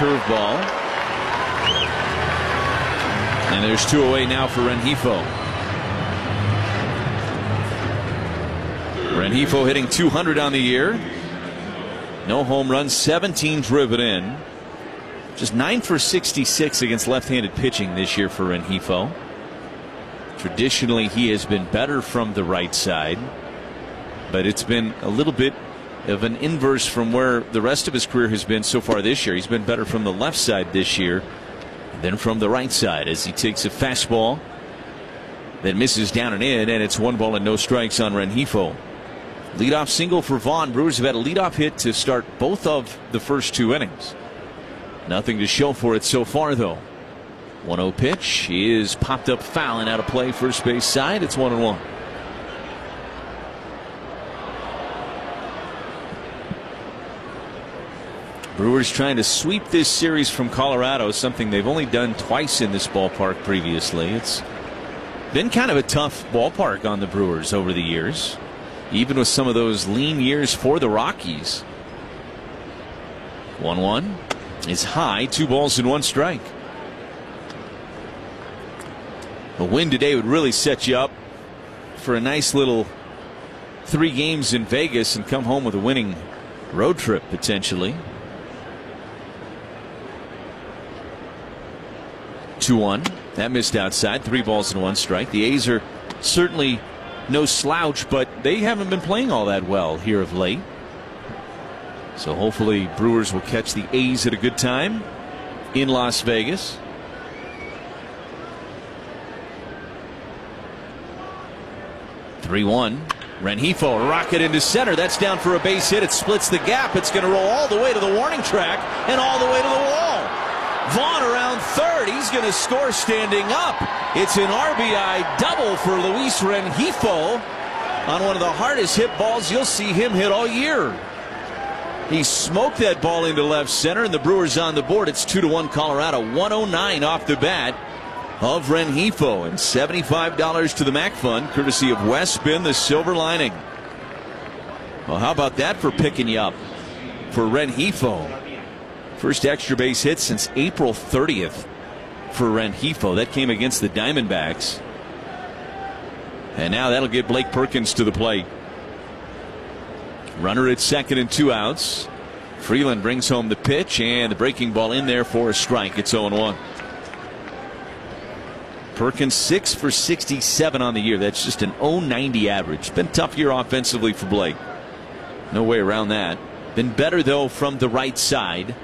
curveball. And there's 2 away now for Rengifo. Rengifo hitting .200 on the year. No home runs, 17 driven in. Just 9 for 66 against left-handed pitching this year for Rengifo. Traditionally, he has been better from the right side, but it's been a little bit of an inverse from where the rest of his career has been so far this year. He's been better from the left side this year than from the right side as he takes a fastball that misses down and in, and it's 1 ball and no strikes on Rengifo. Leadoff single for Vaughn. Brewers have had a leadoff hit to start both of the first 2 innings. Nothing to show for it so far, though. 1-0 pitch is popped up foul and out of play, first base side. It's 1-1. Brewers trying to sweep this series from Colorado, something they've only done twice in this ballpark previously. It's been kind of a tough ballpark on the Brewers over the years, even with some of those lean years for the Rockies. 1-1 is high, 2 balls and 1 strike. A win today would really set you up for a nice little 3 games in Vegas and come home with a winning road trip potentially. 2-1. That missed outside. 3 balls and 1 strike. The A's are certainly no slouch, but they haven't been playing all that well here of late. So hopefully Brewers will catch the A's at a good time in Las Vegas. .3-1. Rengifo, a rocket into center. That's down for a base hit. It splits the gap. It's going to roll all the way to the warning track and all the way to the wall. Vaughn around third. He's going to score standing up. It's an RBI double for Luis Rengifo on one of the hardest hit balls you'll see him hit all year. He smoked that ball into left center, and the Brewers on the board. It's 2-1 Colorado. 109 off the bat of Rengifo, and $75 to the MAC Fund, courtesy of West Bin, the silver lining. Well, how about that for picking you up for Rengifo? First extra base hit since April 30th for Rengifo. That came against the Diamondbacks. And now that'll get Blake Perkins to the plate. Runner at second and 2 outs. Freeland brings home the pitch, and the breaking ball in there for a strike. It's 0-1. Perkins 6 for 67 on the year. That's just an .090 average. Been a tough year offensively for Blake. No way around that. Been better though from the right side.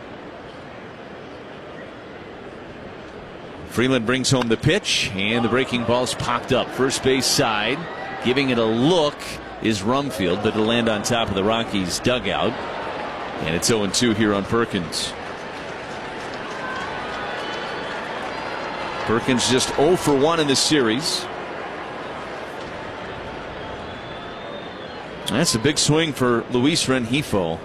Freeland brings home the pitch, and the breaking ball's popped up. First base side. Giving it a look is Rumfield, but it'll land on top of the Rockies dugout. And it's 0-2 here on Perkins. Perkins just 0 for 1 in the series. That's a big swing for Luis Rengifo.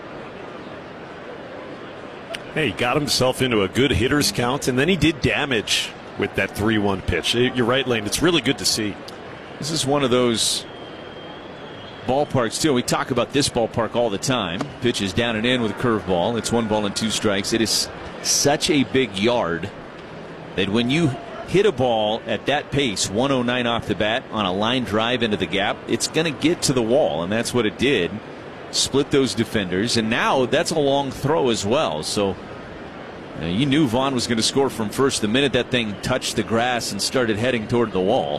Hey, he got himself into a good hitter's count, and then he did damage with that 3-1 pitch. You're right, Lane. It's really good to see. This is one of those ballparks, too. We talk about this ballpark all the time. Pitch is down and in with a curveball. It's 1 ball and 2 strikes. It is such a big yard that when you hit a ball at that pace, 109 off the bat on a line drive into the gap, it's going to get to the wall, and that's what it did. Split those defenders, and now that's a long throw as well. So you knew Vaughn was going to score from first the minute that thing touched the grass and started heading toward the wall.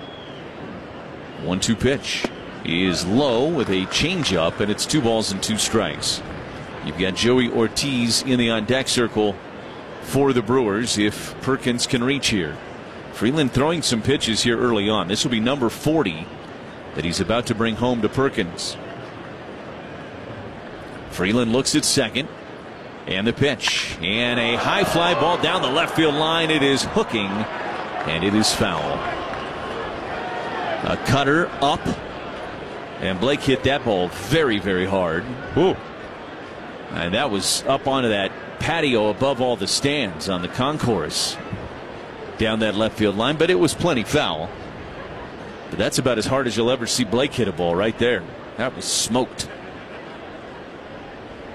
1-2 pitch is low with a changeup, and it's 2 balls and 2 strikes. You've got Joey Ortiz in the on deck circle for the Brewers if Perkins can reach here. Freeland throwing some pitches here early on. This will be number 40 that he's about to bring home to Perkins. Freeland looks at second, and the pitch, and a high fly ball down the left field line. It is hooking, and it is foul. A cutter up, and Blake hit that ball very, very hard. Ooh. And that was up onto that patio above all the stands on the concourse down that left field line, but it was plenty foul. But that's about as hard as you'll ever see Blake hit a ball right there. That was smoked.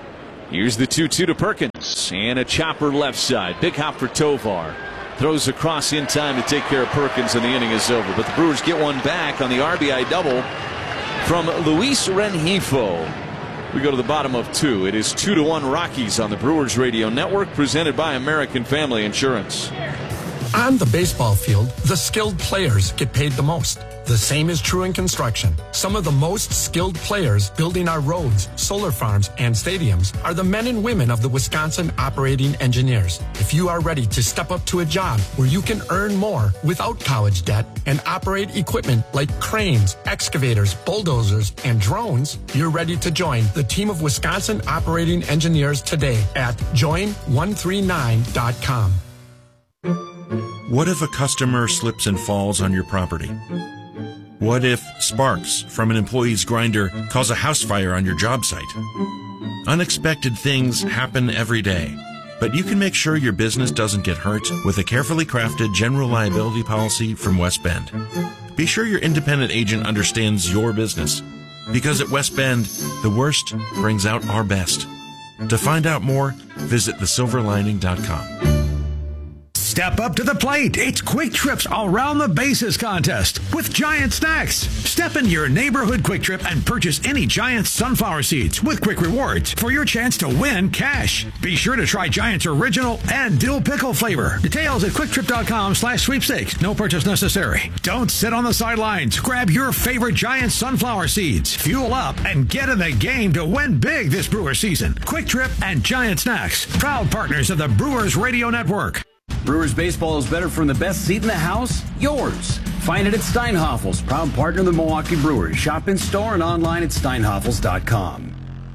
Here's the 2-2 to Perkins. And a chopper left side. Big hop for Tovar. Throws across in time to take care of Perkins, and the inning is over. But the Brewers get one back on the RBI double from Luis Rengifo. We go to the bottom of 2. It is 2-1 Rockies on the Brewers Radio Network, presented by American Family Insurance. On the baseball field, the skilled players get paid the most. The same is true in construction. Some of the most skilled players building our roads, solar farms, and stadiums are the men and women of the Wisconsin Operating Engineers. If you are ready to step up to a job where you can earn more without college debt and operate equipment like cranes, excavators, bulldozers, and drones, you're ready to join the team of Wisconsin Operating Engineers today at join139.com. What if a customer slips and falls on your property? What if sparks from an employee's grinder cause a house fire on your job site? Unexpected things happen every day, but you can make sure your business doesn't get hurt with a carefully crafted general liability policy from West Bend. Be sure your independent agent understands your business, because at West Bend, the worst brings out our best. To find out more, visit thesilverlining.com. Step up to the plate. It's Quick Trip's Around the Bases contest with Giant Snacks. Step into your neighborhood Quick Trip and purchase any Giant sunflower seeds with Quick Rewards for your chance to win cash. Be sure to try Giant's original and dill pickle flavor. Details at quicktrip.com/sweepstakes. No purchase necessary. Don't sit on the sidelines. Grab your favorite Giant sunflower seeds. Fuel up and get in the game to win big this Brewer season. Quick Trip and Giant Snacks, proud partners of the Brewers Radio Network. Brewers baseball is better from the best seat in the house, yours. Find it at Steinhafels, proud partner of the Milwaukee Brewers. Shop in store and online at steinhafels.com.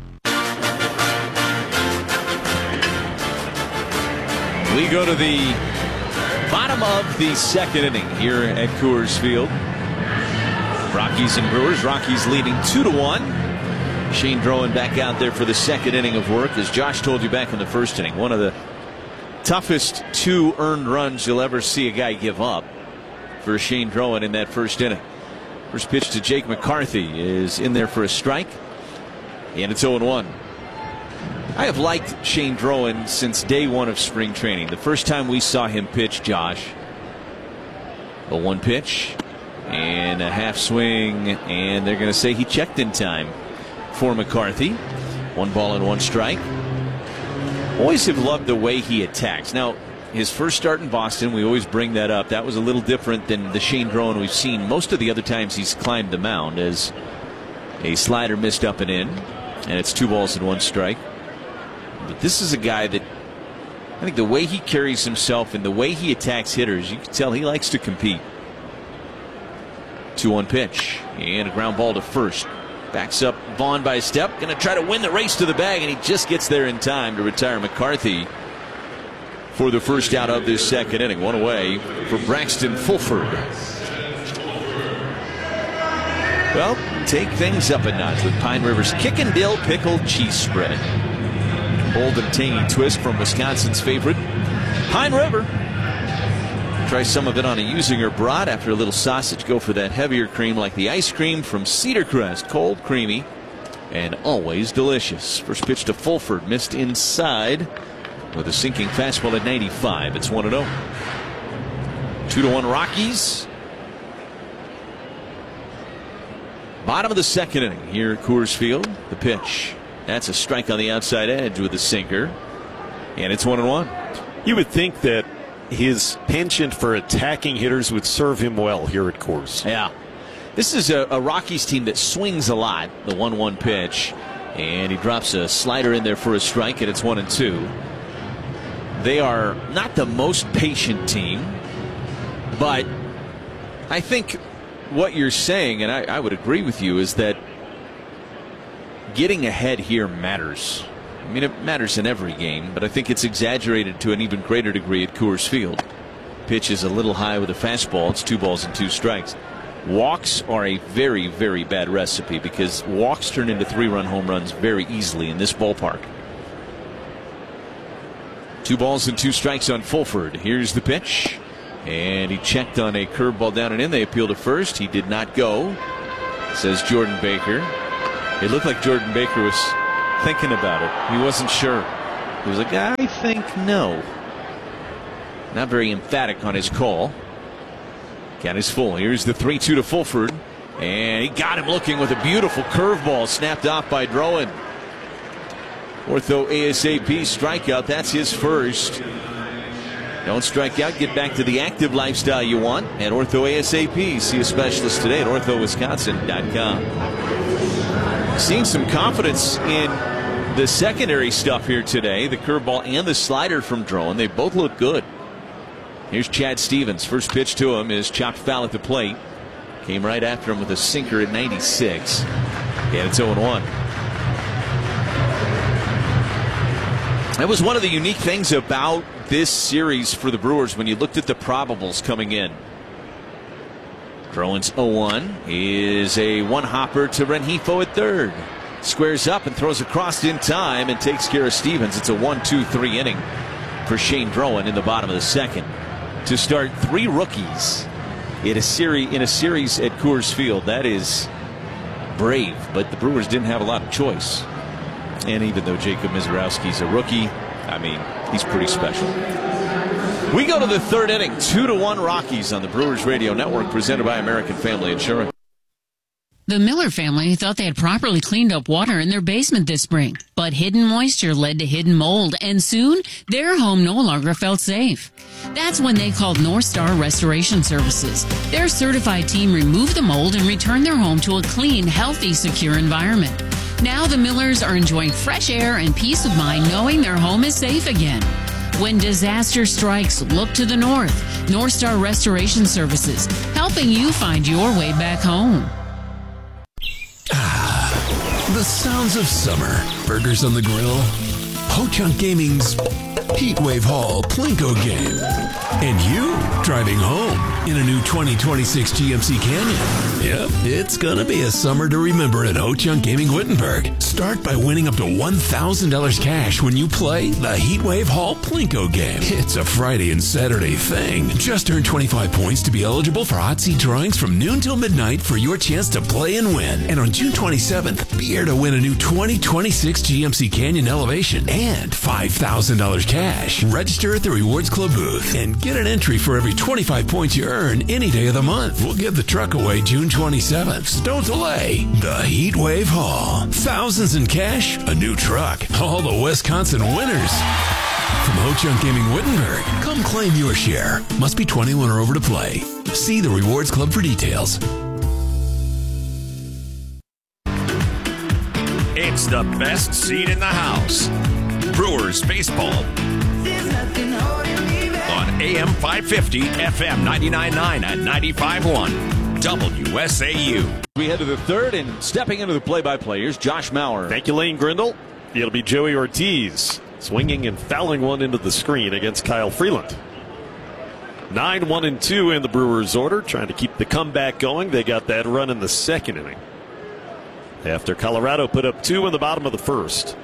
We go to the bottom of the second inning here at Coors Field. Rockies and Brewers. Rockies leading 2-1. Shane Drowan back out there for the second inning of work. As Josh told you back in the first inning, one of the toughest 2 earned runs you'll ever see a guy give up for Shane Drowan in that first inning. First pitch to Jake McCarthy is in there for a strike, and it's 0-1. I have liked Shane Drowan since day one of spring training. The first time we saw him pitch, Josh, a 1 pitch and a half swing, and they're going to say he checked in time for McCarthy. 1 ball and 1 strike. Always have loved the way he attacks. Now, his first start in Boston, we always bring that up. That was a little different than the Shane Drowan we've seen most of the other times he's climbed the mound, as a slider missed up and in, and it's 2 balls and 1 strike. But this is a guy that, I think the way he carries himself and the way he attacks hitters, you can tell he likes to compete. 2-1 pitch and a ground ball to first. Backs up Vaughn by a step. Going to try to win the race to the bag, and he just gets there in time to retire McCarthy for the first out of this second inning. 1 away for Braxton Fulford. Well, take things up a notch with Pine River's Kick and Dill Pickle Cheese Spread. Bold and tangy twist from Wisconsin's favorite, Pine River. Try some of it on a Usinger brat. After a little sausage, go for that heavier cream like the ice cream from Cedar Crest. Cold, creamy, and always delicious. First pitch to Fulford, missed inside with a sinking fastball at 95. It's 1-0. 2-1 Rockies. Bottom of the second inning here at Coors Field. The pitch. That's a strike on the outside edge with a sinker. And it's 1-1. You would think that his penchant for attacking hitters would serve him well here at Coors. Yeah. This is a Rockies team that swings a lot. The 1-1 pitch. And he drops a slider in there for a strike, and it's 1-2. They are not the most patient team, but I think what you're saying, and I would agree with you, is that getting ahead here matters. I mean, it matters in every game, but I think it's exaggerated to an even greater degree at Coors Field. Pitch is a little high with a fastball. It's 2 balls and 2 strikes. Walks are a very, very bad recipe, because walks turn into 3-run home runs very easily in this ballpark. 2 balls and 2 strikes on Fulford. Here's the pitch. And he checked on a curveball down and in. They appeal to first. He did not go, says Jordan Baker. It looked like Jordan Baker was thinking about it. He wasn't sure. He was like, I think no. Not very emphatic on his call. Count is full. Here's the 3-2 to Fulford. And he got him looking with a beautiful curveball snapped off by Drowan. Ortho ASAP strikeout. That's his first. Don't strike out. Get back to the active lifestyle you want at Ortho ASAP. See a specialist today at orthowisconsin.com. Seeing some confidence in the secondary stuff here today. The curveball and the slider from Drowan. They both look good. Here's Chad Stevens. First pitch to him is chopped foul at the plate. Came right after him with a sinker at 96. And it's 0-1. That was one of the unique things about this series for the Brewers when you looked at the probables coming in. Drowan's 0-1 is a one-hopper to Rengifo at third. Squares up and throws across in time and takes care of Stevens. It's a 1-2-3 inning for Shane Drowan in the bottom of the second. To start 3 rookies in a series at Coors Field, that is brave, but the Brewers didn't have a lot of choice. And even though Jacob Mizorowski's a rookie, I mean, he's pretty special. We go to the third inning, 2-1 Rockies on the Brewers Radio Network, presented by American Family Insurance. The Miller family thought they had properly cleaned up water in their basement this spring, but hidden moisture led to hidden mold, and soon their home no longer felt safe. That's when they called North Star Restoration Services. Their certified team removed the mold and returned their home to a clean, healthy, secure environment. Now the Millers are enjoying fresh air and peace of mind knowing their home is safe again. When disaster strikes, look to the north. North Star Restoration Services, helping you find your way back home. The sounds of summer. Burgers on the grill. Ho-Chunk Gaming's Heatwave Hall Plinko game. And you driving home in a new 2026 GMC Canyon. Yep, it's gonna be a summer to remember at Ho-Chunk Gaming Wittenberg. Start by winning up to $1,000 cash when you play the Heatwave Hall Plinko game. It's a Friday and Saturday thing. Just earn 25 points to be eligible for hot seat drawings from noon till midnight for your chance to play and win. And on June 27th, be here to win a new 2026 GMC Canyon Elevation and $5,000 cash. Register at the Rewards Club booth and get an entry for every 25 points you earn any day of the month. We'll give the truck away June 27th. So don't delay. The Heatwave Hall. Thousands in cash, a new truck. All the Wisconsin winners. From Ho-Chunk Gaming Wittenberg, come claim your share. Must be 21 or over to play. See the Rewards Club for details. It's the best seat in the house. Brewers baseball on AM 550, FM 99.9 and 95.1 WSAU. We head to the third, and stepping into the play-by-play, here's Josh Maurer. Thank you, Lane Grindle. It'll be Joey Ortiz swinging and fouling one into the screen against Kyle Freeland. 9-1-2 in the Brewers' order, trying to keep the comeback going. They got that run in the second inning after Colorado put up 2 in the bottom of the first.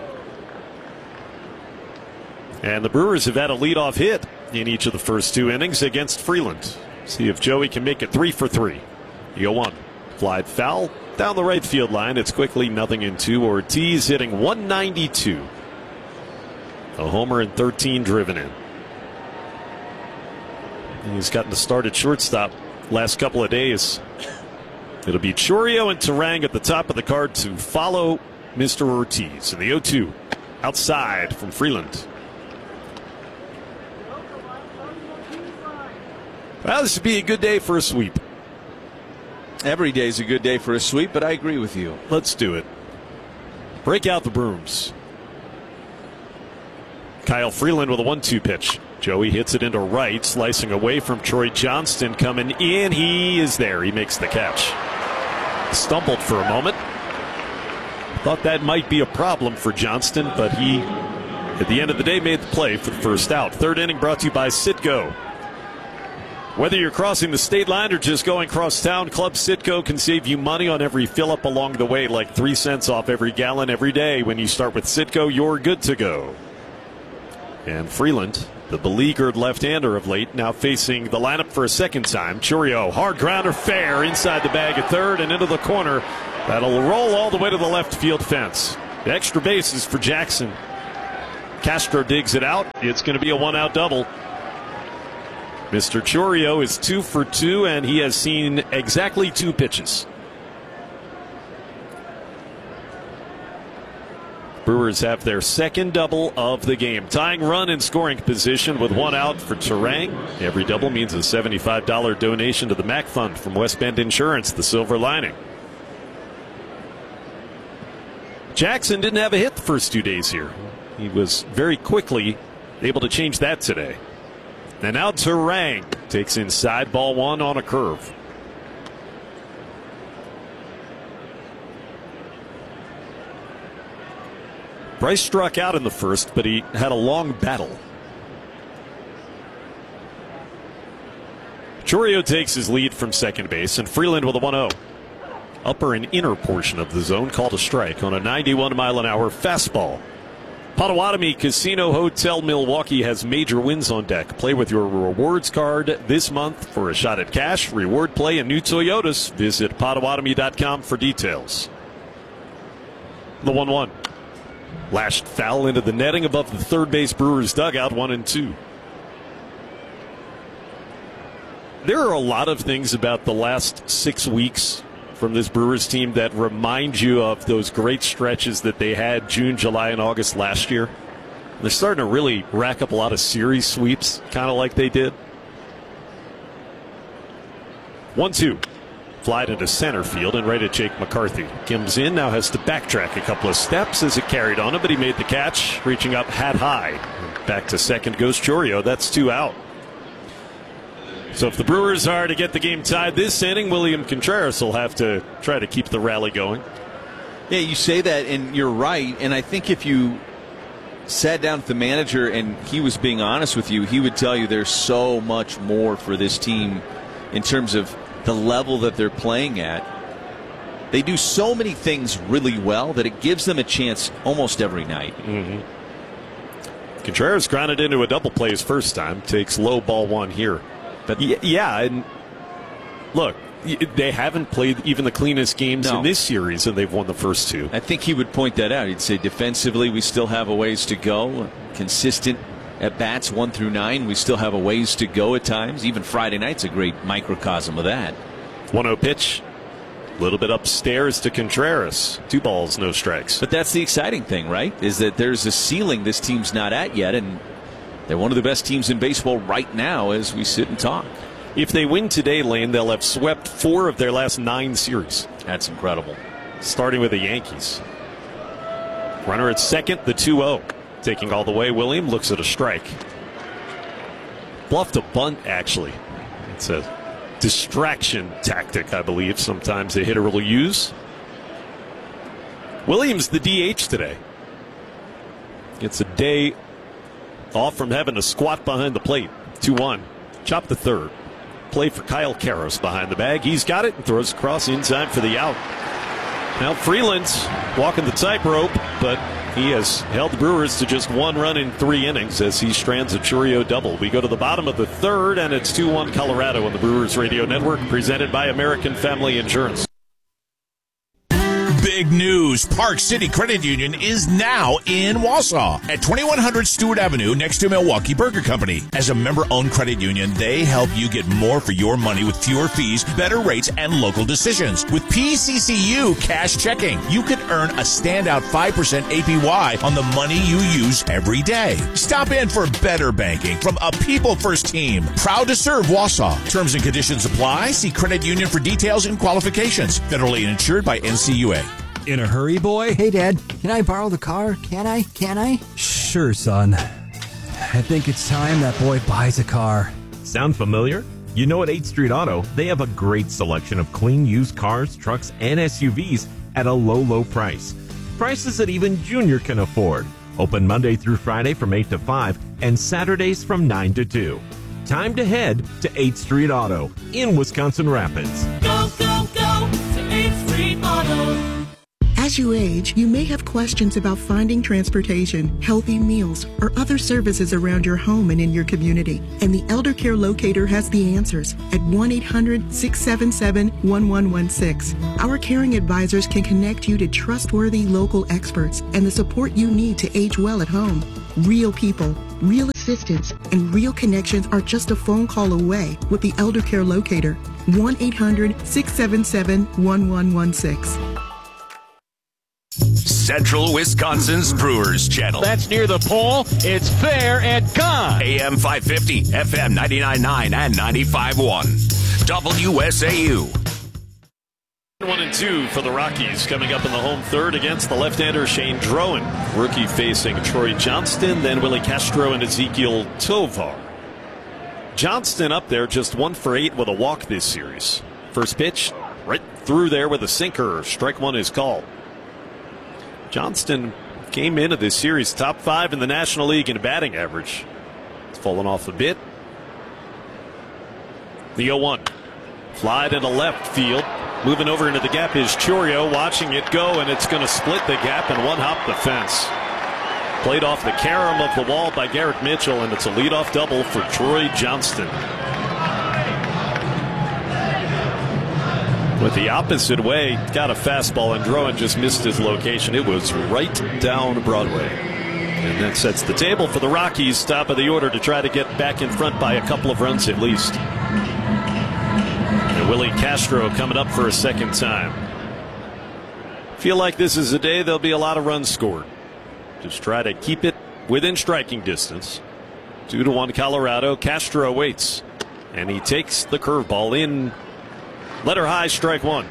And the Brewers have had a leadoff hit in each of the first 2 innings against Freeland. See if Joey can make it 3 for 3. 0-1. Fly foul down the right field line. It's quickly 0-2. Ortiz hitting 192. A homer and 13 driven in. He's gotten to start at shortstop last couple of days. It'll be Chourio and Terang at the top of the card to follow Mr. Ortiz. And the 0-2 outside from Freeland. Well, this would be a good day for a sweep. Every day is a good day for a sweep, but I agree with you. Let's do it. Break out the brooms. Kyle Freeland with a 1-2 pitch. Joey hits it into right, slicing away from Troy Johnston. Coming in, he is there. He makes the catch. Stumbled for a moment. Thought that might be a problem for Johnston, but he, at the end of the day, made the play for the first out. Third inning brought to you by Citgo. Whether you're crossing the state line or just going cross town, Club Citgo can save you money on every fill-up along the way, like 3 cents off every gallon every day. When you start with Citgo, you're good to go. And Freeland, the beleaguered left-hander of late, now facing the lineup for a second time. Chourio, hard grounder, fair, inside the bag at third and into the corner. That'll roll all the way to the left field fence. The extra base is for Jackson. Castro digs it out. It's going to be a one-out double. Mr. Chourio is 2 for 2, and he has seen exactly 2 pitches. Brewers have their second double of the game. Tying run in scoring position with 1 out for Turang. Every double means a $75 donation to the MAC Fund from West Bend Insurance, the silver lining. Jackson didn't have a hit the first 2 days here. He was very quickly able to change that today. And now Turang takes inside, ball 1 on a curve. Bryce struck out in the first, but he had a long battle. Chourio takes his lead from second base, and Freeland with a 1-0. Upper and inner portion of the zone called a strike on a 91-mile-an-hour fastball. Potawatomi Casino Hotel Milwaukee has major wins on deck. Play with your rewards card this month for a shot at cash, reward play, and new Toyotas. Visit Potawatomi.com for details. The 1-1. Lashed foul into the netting above the third base Brewers dugout, 1-2. There are a lot of things about the last 6 weeks from this Brewers team that remind you of those great stretches that they had June, July, and August last year. They're starting to really rack up a lot of series sweeps, kind of like they did. 1-2. Flied into center field and right at Jake McCarthy. Comes in, now has to backtrack a couple of steps as it carried on him, but he made the catch, reaching up hat high. Back to second goes Chourio. That's 2 out. So if the Brewers are to get the game tied this inning, William Contreras will have to try to keep the rally going. Yeah, you say that, and you're right. And I think if you sat down with the manager and he was being honest with you, he would tell you there's so much more for this team in terms of the level that they're playing at. They do so many things really well that it gives them a chance almost every night. Contreras grounded into a double play his first time. Takes low, ball 1 here. But yeah, and look, they haven't played even the cleanest games in this series, and they've won the first 2. I think he would point that out. He'd say defensively we still have a ways to go. Consistent at bats 1 through 9. We still have a ways to go at times. Even Friday night's a great microcosm of that. 1-0 pitch. A little bit upstairs to Contreras. 2 balls, no strikes. But that's the exciting thing, right? Is that there's a ceiling this team's not at yet, and they're one of the best teams in baseball right now as we sit and talk. If they win today, Lane, they'll have swept 4 of their last 9 series. That's incredible. Starting with the Yankees. Runner at second, the 2-0. Taking all the way, William looks at a strike. Bluffed a bunt, actually. It's a distraction tactic, I believe, sometimes a hitter will use. Williams, the DH today. It's a day off from having to squat behind the plate. 2-1. Chop the third. Play for Kyle Karros behind the bag. He's got it and throws across in time for the out. Now Freeland's walking the tightrope, but he has held the Brewers to just 1 run in 3 innings as he strands a Chourio double. We go to the bottom of the third, and it's 2-1 Colorado on the Brewers Radio Network, presented by American Family Insurance. Big news. Park City Credit Union is now in Wausau at 2100 Stewart Avenue next to Milwaukee Burger Company. As a member-owned credit union, they help you get more for your money with fewer fees, better rates, and local decisions. With PCCU Cash Checking, you could earn a standout 5% APY on the money you use every day. Stop in for better banking from a people-first team. Proud to serve Wausau. Terms and conditions apply. See credit union for details and qualifications. Federally insured by NCUA. In a hurry, boy? Hey, Dad. Can I borrow the car? Can I? Sure, son. I think it's time that boy buys a car. Sound familiar? You know, at 8th Street Auto, they have a great selection of clean used cars, trucks, and SUVs at a low price. Prices that even Junior can afford. Open Monday through Friday from 8 to 5 and Saturdays from 9 to 2. Time to head to 8th Street Auto in Wisconsin Rapids. Go to 8th Street Auto. As you age, you may have questions about finding transportation, healthy meals, or other services around your home and in your community. And the Elder Care Locator has the answers at 1-800-677-1116. Our caring advisors can connect you to trustworthy local experts and the support you need to age well at home. Real people, real assistance, and real connections are just a phone call away with the Elder Care Locator. 1-800-677-1116. Central Wisconsin's Brewers Channel. That's near the pole. It's fair and gone. AM 550, FM 99.9 and 95.1. WSAU. 1-2 for the Rockies coming up in the home third against the left-hander Shane Drowan. Rookie facing Troy Johnston, then Willie Castro and Ezekiel Tovar. Johnston up there just 1 for 8 with a walk this series. First pitch right through there with a sinker. Strike one is called. Johnston came into this series top 5 in the National League in batting average. It's fallen off a bit. The 0-1. Fly to the left field. Moving over into the gap is Chourio, watching it go, and it's going to split the gap and one-hop the fence. Played off the carom of the wall by Garrett Mitchell, and it's a leadoff double for Troy Johnston. With the opposite way, got a fastball, and Drowan just missed his location. It was right down Broadway. And that sets the table for the Rockies, top of the order, to try to get back in front by a couple of runs at least. And Willie Castro coming up for a second time. Feel like this is a day there'll be a lot of runs scored. Just try to keep it within striking distance. 2-1 Colorado. Castro waits, and he takes the curveball in. Letter high, strike one.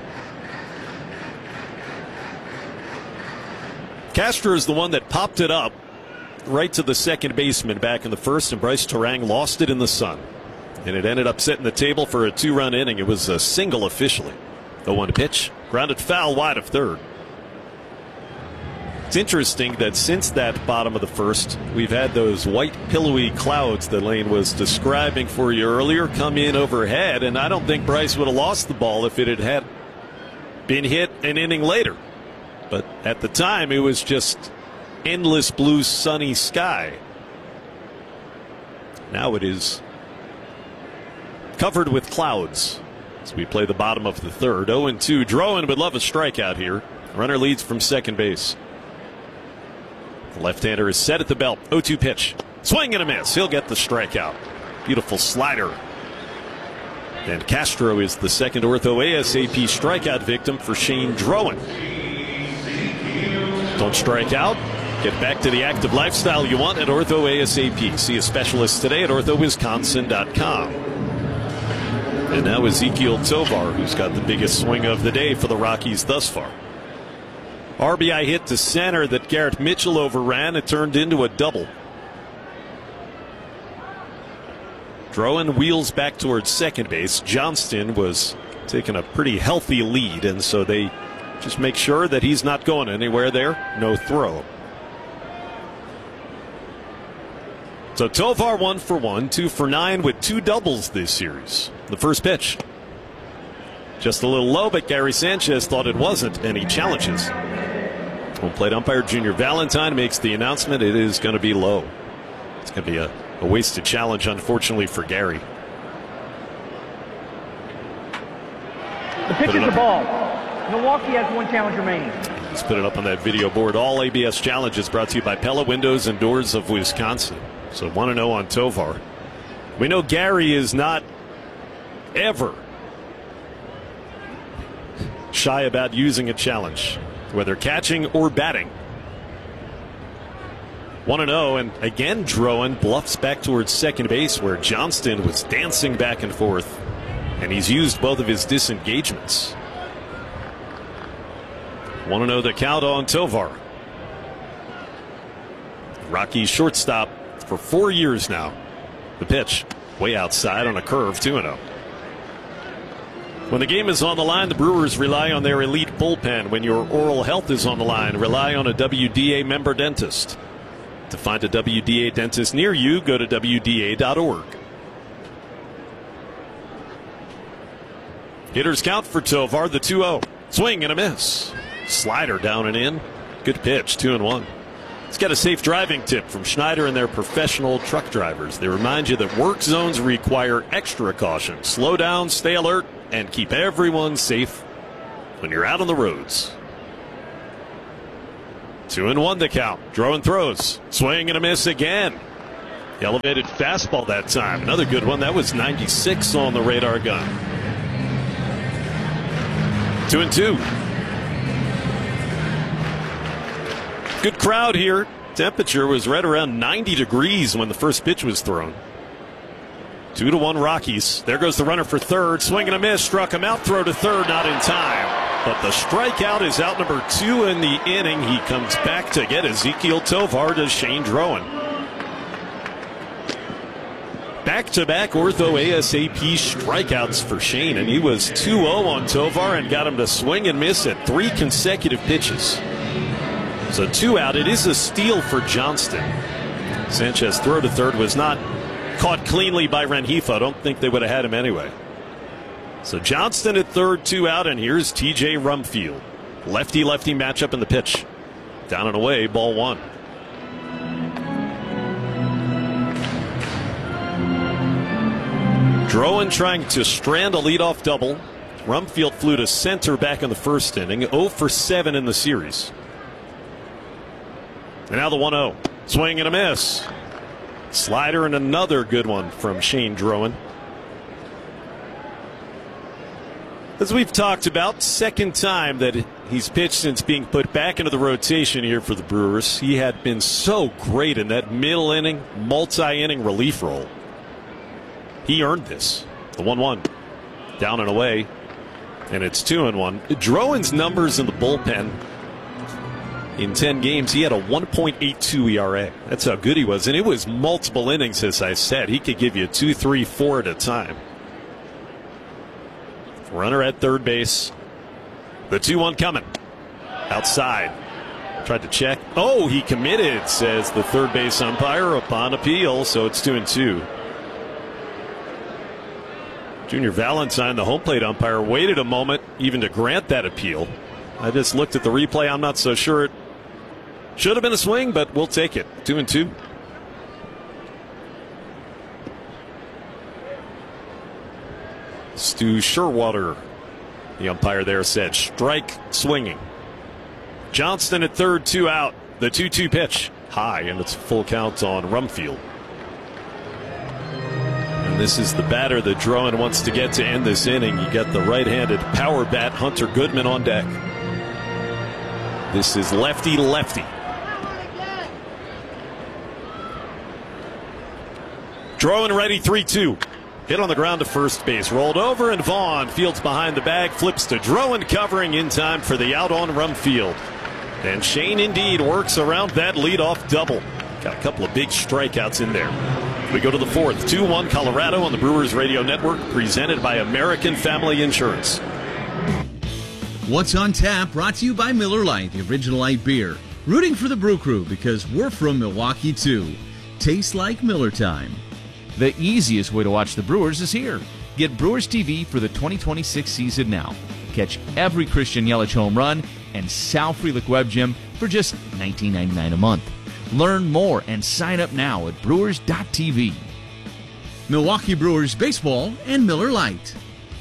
Castro is the one that popped it up right to the second baseman back in the first, and Bryce Terang lost it in the sun. And it ended up setting the table for a 2-run inning. It was a single officially. The 1 pitch, grounded foul wide of third. It's interesting that since that bottom of the first, we've had those white pillowy clouds that Lane was describing for you earlier come in overhead, and I don't think Bryce would have lost the ball if it had been hit an inning later. But at the time, it was just endless blue sunny sky. Now it is covered with clouds as we play the bottom of the third. 0-2. Drowan would love a strikeout here. Runner leads from second base. The left-hander is set at the belt. 0-2 pitch. Swing and a miss. He'll get the strikeout. Beautiful slider. And Castro is the second Ortho ASAP strikeout victim for Shane Drowan. Don't strike out. Get back to the active lifestyle you want at Ortho ASAP. See a specialist today at orthowisconsin.com. And now Ezekiel Tovar, who's got the biggest swing of the day for the Rockies thus far. RBI hit to center that Garrett Mitchell overran. It turned into a double. Drowan wheels back towards second base. Johnston was taking a pretty healthy lead, and so they just make sure that he's not going anywhere there. No throw. So Tovar 1 for 1, 2 for 9 with 2 doubles this series. The first pitch. Just a little low, but Gary Sanchez thought it wasn't, and he challenges. Home plate umpire Junior Valentine makes the announcement it is going to be low. It's going to be a wasted challenge, unfortunately, for Gary. The pitch is the ball. Milwaukee has 1 challenge remaining. Let's put it up on that video board. All ABS challenges brought to you by Pella Windows and Doors of Wisconsin. So 1-0 on Tovar. We know Gary is not ever shy about using a challenge, whether catching or batting. 1-0, and again Drowan bluffs back towards second base where Johnston was dancing back and forth, and he's used both of his disengagements. 1-0 the count on Tovar. Rockies shortstop for 4 years now. The pitch way outside on a curve, 2-0. When the game is on the line, the Brewers rely on their elite bullpen. When your oral health is on the line, rely on a WDA member dentist. To find a WDA dentist near you, go to WDA.org. Hitters count for Tovar, the 2-0. Swing and a miss. Slider down and in. Good pitch, 2-1. Let's get a safe driving tip from Schneider and their professional truck drivers. They remind you that work zones require extra caution. Slow down, stay alert, and keep everyone safe when you're out on the roads. 2-1 the count. Drowan throws. Swing and a miss again. Elevated fastball that time. Another good one. That was 96 on the radar gun. 2-2. Good crowd here. Temperature was right around 90 degrees when the first pitch was thrown. 2-1 Rockies. There goes the runner for third. Swing and a miss. Struck him out. Throw to third. Not in time. But the strikeout is out number 2 in the inning. He comes back to get Ezequiel Tovar to Shane Drowan. Back-to-back Ortho ASAP strikeouts for Shane, and he was 2-0 on Tovar and got him to swing and miss at 3 consecutive pitches. So 2 out. It is a steal for Johnston. Sanchez throw to third was not caught cleanly by Rengifo. I don't think they would have had him anyway. So Johnston at third, 2 out, and here's TJ Rumfield. Lefty-lefty matchup in the pitch. Down and away, ball 1. Drowan trying to strand a leadoff double. Rumfield flew to center back in the first inning. 0 for 7 in the series. And now the 1-0. Swing and a miss. Slider and another good one from Shane Drowan. As we've talked about, second time that he's pitched since being put back into the rotation here for the Brewers. He had been so great in that middle inning, multi-inning relief role. He earned this. The 1-1. Down and away. And it's 2-1. Drowan's numbers in the bullpen in 10 games, he had a 1.82 ERA. That's how good he was. And it was multiple innings, as I said. He could give you 2, 3, 4 at a time. Runner at third base. The 2-1 coming. Outside. Tried to check. Oh, he committed, says the third base umpire upon appeal. So it's 2-2. Junior Valentine, the home plate umpire, waited a moment even to grant that appeal. I just looked at the replay. I'm not so sure it should have been a swing, but we'll take it. 2-2. Stu Sherwater, the umpire there, said strike swinging. Johnston at third, 2 out. The 2-2 pitch. High, and it's full count on Rumfield. And this is the batter that Drowan wants to get to end this inning. You got the right-handed power bat, Hunter Goodman, on deck. This is lefty-lefty. Drowan ready, 3-2. Hit on the ground to first base. Rolled over, and Vaughn fields behind the bag. Flips to Drowan, covering in time for the out on Rumfield. And Shane indeed works around that leadoff double. Got a couple of big strikeouts in there. We go to the fourth. 2-1 Colorado on the Brewers Radio Network, presented by American Family Insurance. What's on Tap, brought to you by Miller Lite, the original light beer. Rooting for the Brew Crew because we're from Milwaukee too. Tastes like Miller time. The easiest way to watch the Brewers is here. Get Brewers TV for the 2026 season now. Catch every Christian Yelich home run and Sal Frelick Web Gym for just $19.99 a month. Learn more and sign up now at brewers.tv. Milwaukee Brewers Baseball and Miller Lite.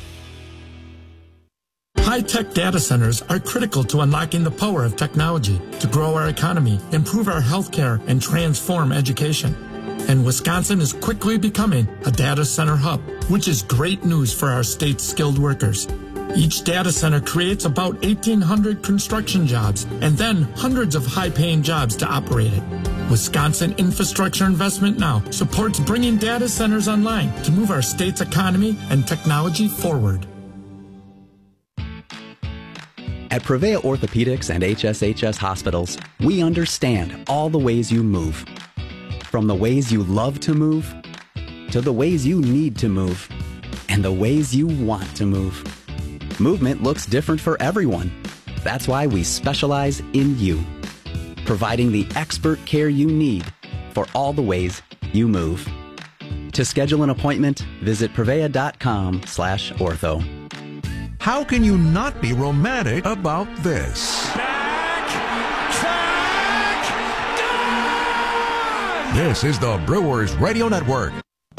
High-tech data centers are critical to unlocking the power of technology to grow our economy, improve our healthcare, and transform education. And Wisconsin is quickly becoming a data center hub, which is great news for our state's skilled workers. Each data center creates about 1,800 construction jobs and then hundreds of high-paying jobs to operate it. Wisconsin Infrastructure Investment Now supports bringing data centers online to move our state's economy and technology forward. At Prevea Orthopedics and HSHS Hospitals, we understand all the ways you move. From the ways you love to move, to the ways you need to move, and the ways you want to move. Movement looks different for everyone. That's why we specialize in you, providing the expert care you need for all the ways you move. To schedule an appointment, visit Prevea.com/ortho. How can you not be romantic about this? This is the Brewers Radio Network.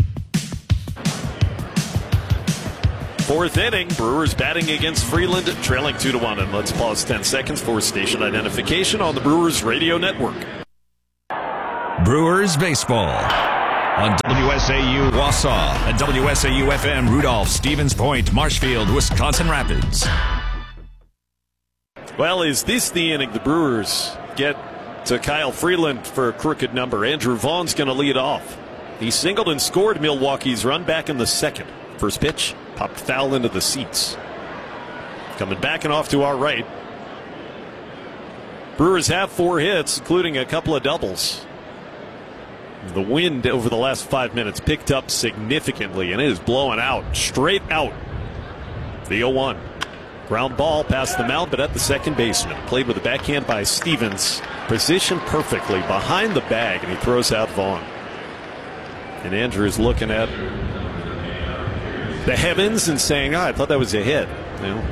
Fourth inning, Brewers batting against Freeland, trailing 2-1. And let's pause 10 seconds for station identification on the Brewers Radio Network. Brewers baseball on WSAU Wausau and WSAU-FM Rudolph, Stevens Point, Marshfield, Wisconsin Rapids. Well, is this the inning the Brewers get to Kyle Freeland for a crooked number? Andrew Vaughn's going to lead off. He singled and scored Milwaukee's run back in the second. First pitch, popped foul into the seats. Coming back and off to our right. Brewers have 4 hits, including a couple of doubles. The wind over the last 5 minutes picked up significantly, and it is blowing out, straight out. The 0-1. Ground ball past the mound, but at the second baseman. Played with a backhand by Stevens. Positioned perfectly behind the bag, and he throws out Vaughn. And Andrew is looking at the heavens and saying, I thought that was a hit. You know,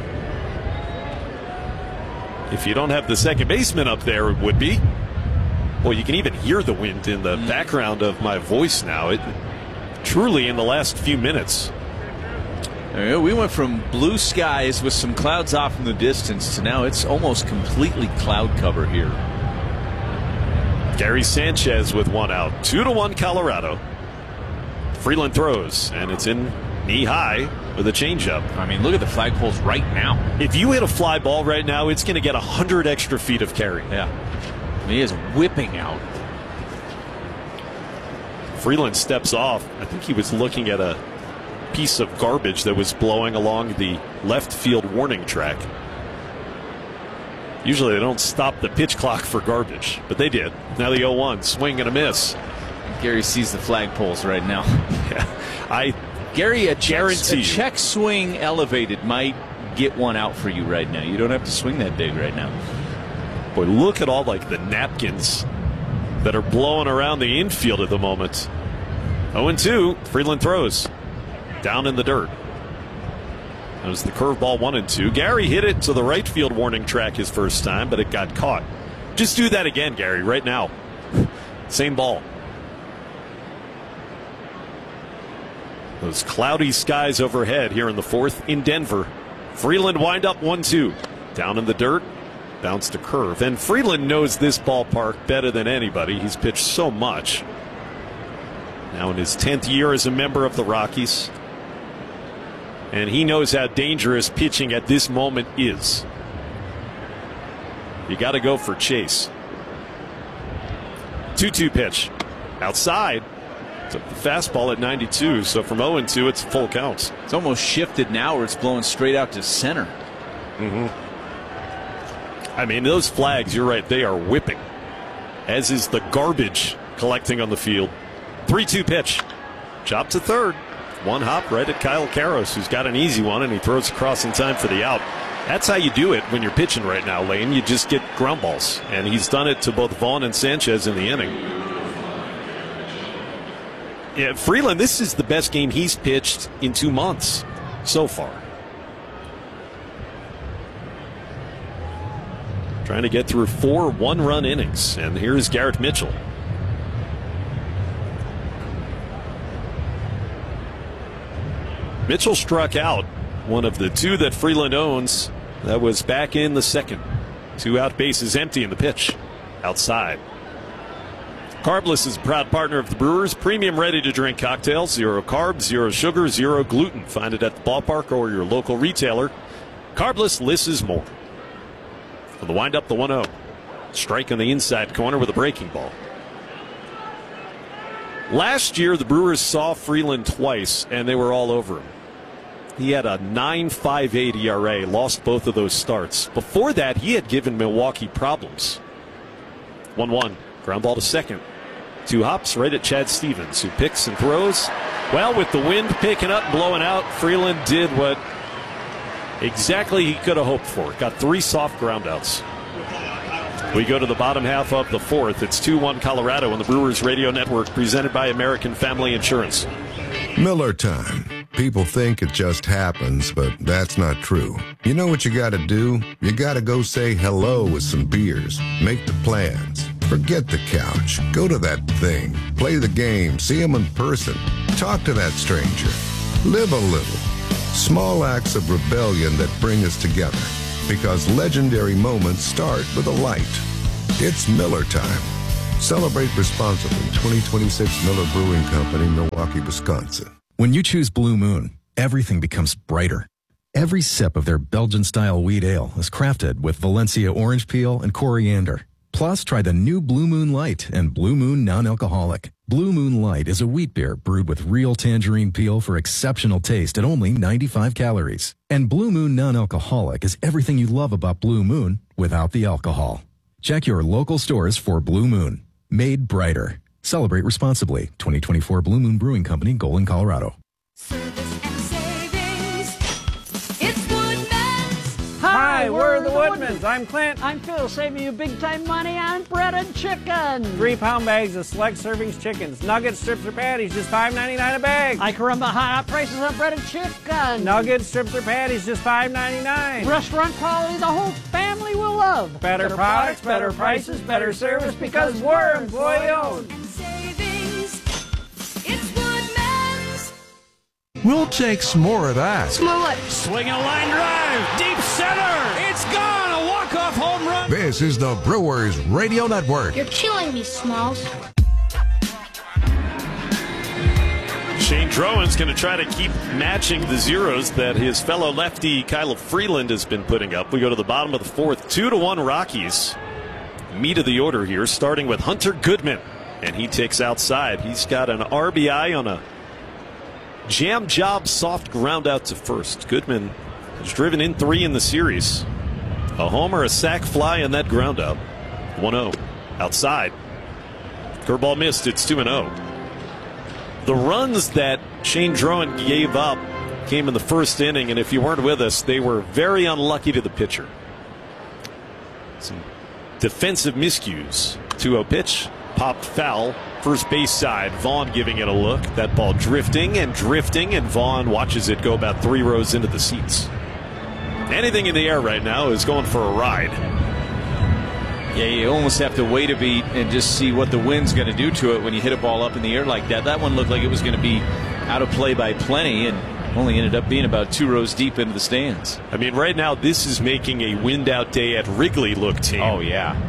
if you don't have the second baseman up there, it would be. Well, you can even hear the wind in the background of my voice now. It truly in the last few minutes. We went from blue skies with some clouds off in the distance to now it's almost completely cloud cover here. Gary Sanchez with 1 out. 2-1 Colorado. Freeland throws, and it's in knee high with a changeup. I mean, look at the flagpoles right now. If you hit a fly ball right now, it's going to get 100 extra feet of carry. Yeah. He is whipping out. Freeland steps off. I think he was looking at a piece of garbage that was blowing along the left field warning track. Usually they don't stop the pitch clock for garbage, but they did. Now the 0-1, swing and a miss. Gary sees the flagpoles right now. Yeah, Gary, a check swing elevated might get one out for you right now. You don't have to swing that big right now. Boy, look at all like the napkins that are blowing around the infield at the moment. 0-2, Freeland throws. Down in the dirt. That was the curveball 1-2. Gary hit it to the right field warning track his first time, but it got caught. Just do that again, Gary, right now. Same ball. Those cloudy skies overhead here in the fourth in Denver. Freeland wind up 1-2. Down in the dirt. Bounce to curve. And Freeland knows this ballpark better than anybody. He's pitched so much. Now in his 10th year as a member of the Rockies. And he knows how dangerous pitching at this moment is. You got to go for Chase. 2-2 pitch. Outside. Took the fastball at 92. So from 0-2, it's full counts. It's almost shifted now where it's blowing straight out to center. I mean, those flags, you're right, they are whipping. As is the garbage collecting on the field. 3-2 pitch. Chop to third. One hop right at Kyle Karros, who's got an easy one, and he throws across in time for the out. That's how you do it when you're pitching right now, Lane. You just get ground balls. And he's done it to both Vaughn and Sanchez in the inning. Yeah, Freeland, this is the best game he's pitched in 2 months so far. Trying to get through 4 one-run innings. And here's Garrett Mitchell. Mitchell struck out, one of the 2 that Freeland owns. That was back in the second. 2 out, bases empty in the pitch. Outside. Carbless is a proud partner of the Brewers. Premium ready-to-drink cocktails. 0 carbs, 0 sugar, 0 gluten. Find it at the ballpark or your local retailer. Carbless, less is more. For the windup, the 1-0. Strike on the inside corner with a breaking ball. Last year, the Brewers saw Freeland twice, and they were all over him. He had a 9.58 ERA, lost both of those starts. Before that, he had given Milwaukee problems. 1-1, ground ball to second. 2 hops right at Chad Stevens, who picks and throws. Well, with the wind picking up and blowing out, Freeland did what exactly he could have hoped for. Got 3 soft groundouts. We go to the bottom half of the fourth. It's 2-1 Colorado on the Brewers Radio Network, presented by American Family Insurance. Miller time. People think it just happens, but that's not true. You know what you gotta do? You gotta go say hello with some beers. Make the plans. Forget the couch. Go to that thing. Play the game. See them in person. Talk to that stranger. Live a little. Small acts of rebellion that bring us together. Because legendary moments start with a light. It's Miller time. Celebrate responsibly. 2026 Miller Brewing Company, Milwaukee, Wisconsin. When you choose Blue Moon, everything becomes brighter. Every sip of their Belgian-style wheat ale is crafted with Valencia orange peel and coriander. Plus, try the new Blue Moon Light and Blue Moon Non-Alcoholic. Blue Moon Light is a wheat beer brewed with real tangerine peel for exceptional taste at only 95 calories. And Blue Moon Non-Alcoholic is everything you love about Blue Moon without the alcohol. Check your local stores for Blue Moon. Made brighter. Celebrate responsibly. 2024 Blue Moon Brewing Company, Golden, Colorado. Hi, we're the Woodmans. I'm Clint. I'm Phil, saving you big time money on breaded chicken. 3-pound bags of select servings chickens. Nuggets, strips, or patties, just $5.99 a bag. I caramba, hot prices on breaded chicken. Nuggets, strips, or patties, just $5.99. Restaurant quality the whole family will love. Better products, better prices, better service, because we're employee owned. We'll take some more of that. Some more what? Swing a line drive, deep center. It's gone. A walk-off home run. This is the Brewers Radio Network. You're killing me, Smalls. Shane Drowan's going to try to keep matching the zeros that his fellow lefty Kyle Freeland has been putting up. We go to the bottom of the fourth. 2-1 Rockies. Meat of the order here, starting with Hunter Goodman. And he takes outside. He's got an RBI on a jam job soft ground out to first. Goodman has driven in 3 in the series. A homer, a sac fly, and that ground out. 1-0. Outside. Curveball missed. It's 2-0. The runs that Shane Drowan gave up came in the first inning, and if you weren't with us, they were very unlucky to the pitcher. Some defensive miscues. 2-0 pitch. Popped foul. First base side. Vaughn giving it a look. That ball drifting, and Vaughn watches it go about 3 rows into the seats. Anything in the air right now is going for a ride. Yeah, you almost have to wait a beat and just see what the wind's going to do to it when you hit a ball up in the air like that. That one looked like it was going to be out of play by plenty, and only ended up being about 2 rows deep into the stands. I mean, right now, this is making a wind-out day at Wrigley look tame. Oh, yeah.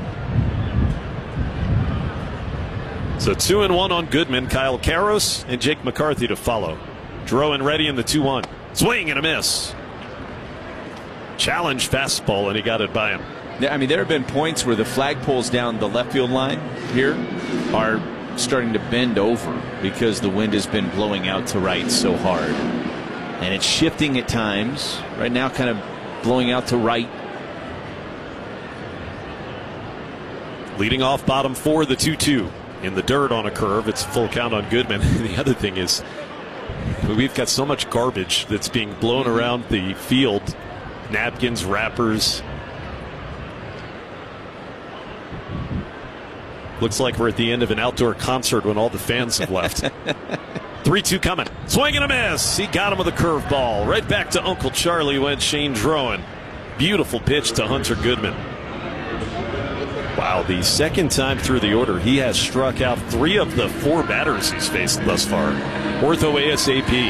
So 2-1 on Goodman. Kyle Karros and Jake McCarthy to follow. Drowan ready in the 2-1. Swing and a miss. Challenge fastball, and he got it by him. I mean, there have been points where the flagpoles down the left field line here are starting to bend over because the wind has been blowing out to right so hard. And it's shifting at times. Right now, kind of blowing out to right. Leading off bottom 4, the 2-2. In the dirt on a curve. It's a full count on Goodman. The other thing is we've got so much garbage that's being blown around the field. Napkins, wrappers. Looks like we're at the end of an outdoor concert when all the fans have left. 3-2 coming. Swing and a miss. He got him with a curveball. Right back to Uncle Charlie went Shane Drowan. Beautiful pitch to Hunter Goodman. Wow, the second time through the order, he has struck out 3 of the 4 batters he's faced thus far. Ortho ASAP.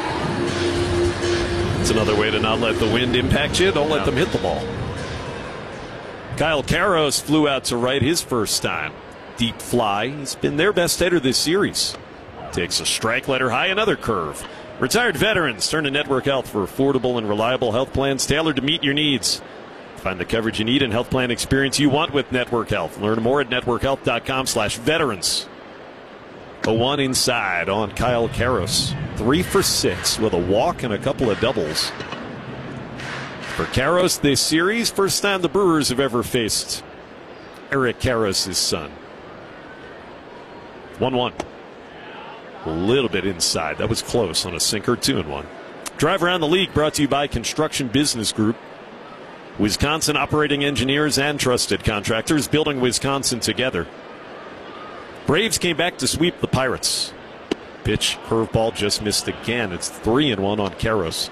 It's another way to not let the wind impact you. Don't let them hit the ball. Kyle Karros flew out to right his first time. Deep fly. He's been their best hitter this series. Takes a strike, letter high, another curve. Retired veterans turn to Network Health for affordable and reliable health plans tailored to meet your needs. Find the coverage you need and health plan experience you want with Network Health. Learn more at networkhealth.com/veterans. 0-1 inside on Kyle Karros. 3 for 6 with a walk and a couple of doubles. For Karros this series, first time the Brewers have ever faced Eric Karros' son. 1-1. A little bit inside. That was close on a sinker. 2-1. Drive around the league brought to you by Construction Business Group. Wisconsin operating engineers and trusted contractors building Wisconsin together. Braves came back to sweep the Pirates. Pitch, curveball, just missed again. It's 3-1 on Karros.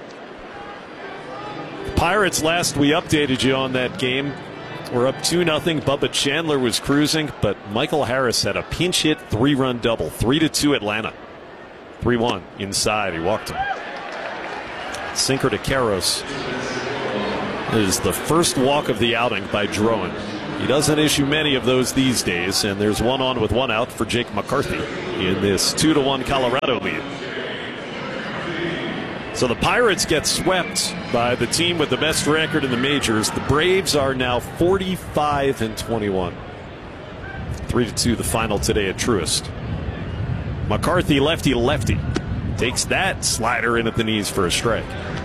Pirates, last we updated you on that game, we're up 2-0. Bubba Chandler was cruising, but Michael Harris had a pinch hit 3-run double. 3-2 Atlanta. 3-1 inside. He walked him. Sinker to Karros. It is the first walk of the outing by Drowan. He doesn't issue many of those these days, and there's one on with one out for Jake McCarthy in this 2-1 Colorado lead. So the Pirates get swept by the team with the best record in the majors. The Braves are now 45-21. 3-2 the final today at Truist. McCarthy, lefty. Takes that slider in at the knees for a strike.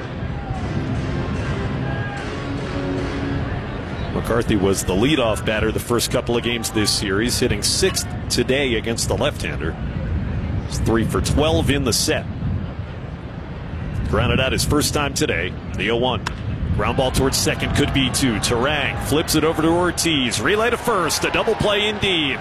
McCarthy was the leadoff batter the first couple of games this series, hitting 6th today against the left-hander. He's 3 for 12 in the set. Grounded out his first time today. The 0-1. Ground ball towards second, could be 2. Turang flips it over to Ortiz. Relay to first. A double play indeed.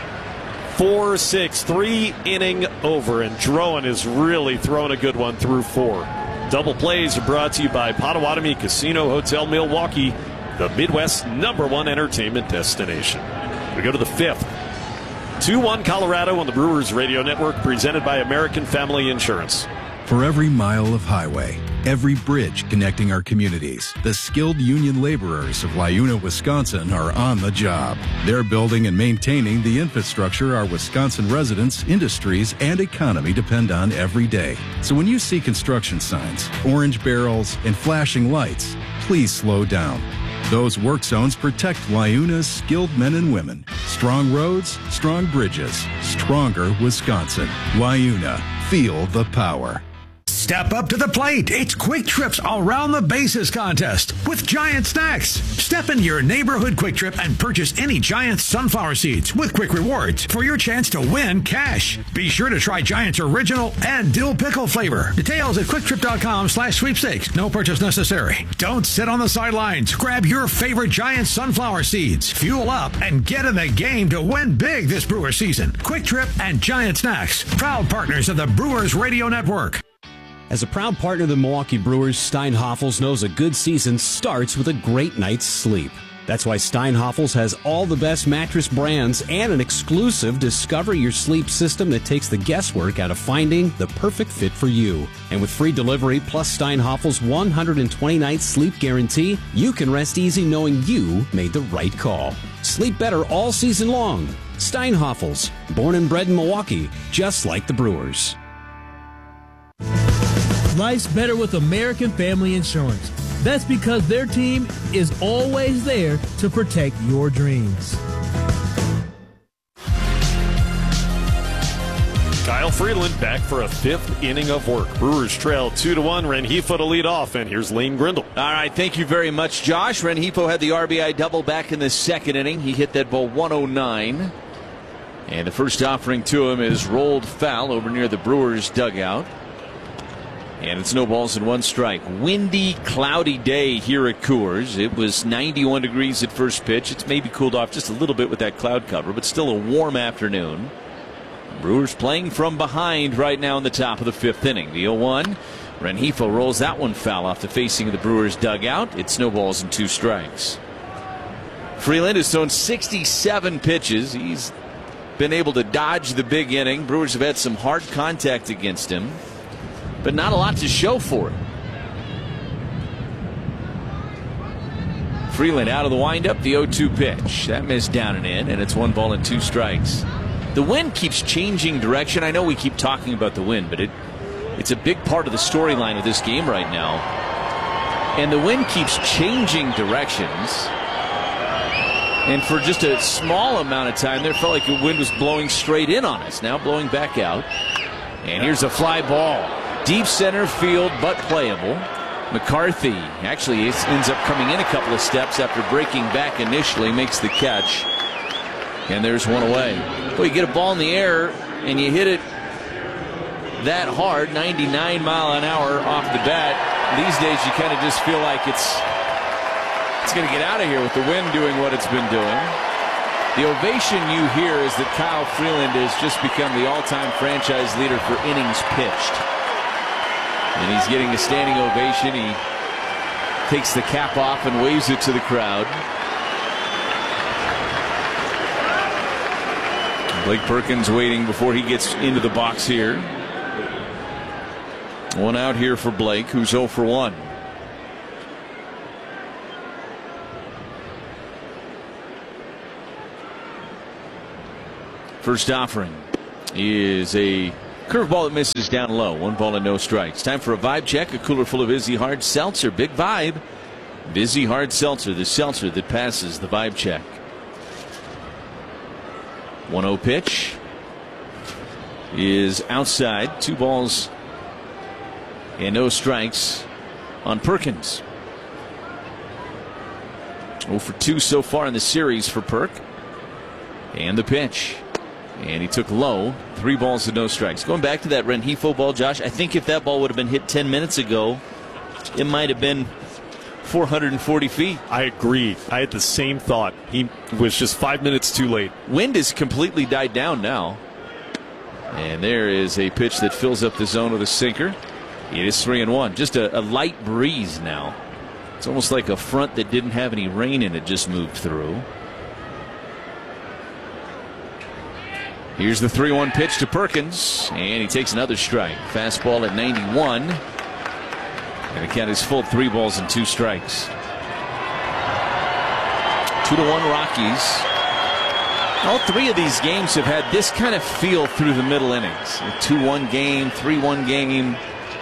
4-6, 3-inning over, and Drowan is really throwing a good one through 4. Double plays are brought to you by Potawatomi Casino Hotel Milwaukee, the Midwest's #1 entertainment destination. We go to the 5th. 2-1 Colorado on the Brewers Radio Network, presented by American Family Insurance. For every mile of highway, every bridge connecting our communities, the skilled union laborers of Liuna, Wisconsin are on the job. They're building and maintaining the infrastructure our Wisconsin residents, industries, and economy depend on every day. So when you see construction signs, orange barrels, and flashing lights, please slow down. Those work zones protect Liuna's skilled men and women. Strong roads, strong bridges, stronger Wisconsin. Liuna, feel the power. Step up to the plate. It's Quick Trip's Around the Bases contest with Giant Snacks. Step into your neighborhood Quick Trip and purchase any Giant sunflower seeds with Quick Rewards for your chance to win cash. Be sure to try Giant's original and dill pickle flavor. Details at quicktrip.com/sweepstakes. No purchase necessary. Don't sit on the sidelines. Grab your favorite Giant sunflower seeds. Fuel up and get in the game to win big this Brewer season. Quick Trip and Giant Snacks, proud partners of the Brewers Radio Network. As a proud partner of the Milwaukee Brewers, Steinhoffels knows a good season starts with a great night's sleep. That's why Steinhoffels has all the best mattress brands and an exclusive Discover Your Sleep system that takes the guesswork out of finding the perfect fit for you. And with free delivery plus Steinhoffels' 120-night sleep guarantee, you can rest easy knowing you made the right call. Sleep better all season long. Steinhoffels, born and bred in Milwaukee, just like the Brewers. Life's better with American Family Insurance. That's because their team is always there to protect your dreams. Kyle Freeland back for a 5th inning of work. Brewers trail 2-1. Rengifo to lead off, and here's Lane Grindle. All right, thank you very much, Josh. Rengifo had the RBI double back in the 2nd inning. He hit that ball 109. And the first offering to him is rolled foul over near the Brewers dugout. And it's no balls and 1 strike. Windy, cloudy day here at Coors. It was 91 degrees at first pitch. It's maybe cooled off just a little bit with that cloud cover, but still a warm afternoon. Brewers playing from behind right now in the top of the 5th inning. The 0-1. Rengifo rolls that one foul off the facing of the Brewers dugout. It's no balls and 2 strikes. Freeland has thrown 67 pitches. He's been able to dodge the big inning. Brewers have had some hard contact against him, but not a lot to show for it. Freeland out of the windup, the 0-2 pitch. That missed down and in, and it's 1 ball and 2 strikes. The wind keeps changing direction. I know we keep talking about the wind, but it's a big part of the storyline of this game right now. And the wind keeps changing directions. And for just a small amount of time there, felt like the wind was blowing straight in on us. Now blowing back out. And here's a fly ball. Deep center field, but playable. McCarthy actually ends up coming in a couple of steps after breaking back initially, makes the catch. And there's one away. Well, you get a ball in the air and you hit it that hard, 99 mile an hour off the bat. These days you kind of just feel like it's going to get out of here with the wind doing what it's been doing. The ovation you hear is that Kyle Freeland has just become the all-time franchise leader for innings pitched. And he's getting a standing ovation. He takes the cap off and waves it to the crowd. Blake Perkins waiting before he gets into the box here. One out here for Blake, who's 0 for 1. First offering is a curveball that misses down low. 1 ball and no strikes. Time for a vibe check. A cooler full of Vizzy Hard Seltzer. Big vibe. Vizzy Hard Seltzer. The seltzer that passes the vibe check. 1-0 pitch is outside. 2 balls and no strikes on Perkins. 0 for 2 so far in the series for Perk. And the pitch. And he took low. 3 balls and no strikes. Going back to that Rengifo ball, Josh, I think if that ball would have been hit 10 minutes ago, it might have been 440 feet. I agree. I had the same thought. He was just 5 minutes too late. Wind has completely died down now. And there is a pitch that fills up the zone with a sinker. It is 3-1. Just a light breeze now. It's almost like a front that didn't have any rain in it just moved through. Here's the 3-1 pitch to Perkins, and he takes another strike. Fastball at 91. And the count is full. 3 balls and 2 strikes. 2-1 Rockies. All 3 of these games have had this kind of feel through the middle innings. A 2-1 game, 3-1 game.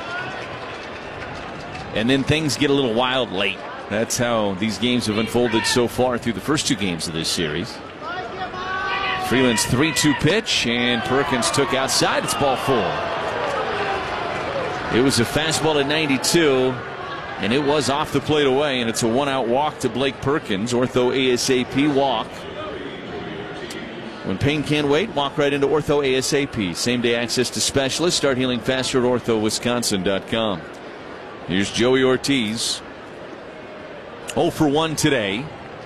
And then things get a little wild late. That's how these games have unfolded so far through the first 2 games of this series. Freeland's 3-2 pitch, and Perkins took outside. It's ball 4. It was a fastball at 92, and it was off the plate away, and it's a 1-out walk to Blake Perkins. Ortho ASAP walk. When pain can't wait, walk right into Ortho ASAP. Same-day access to specialists. Start healing faster at orthowisconsin.com. Here's Joey Ortiz. 0 for 1 today.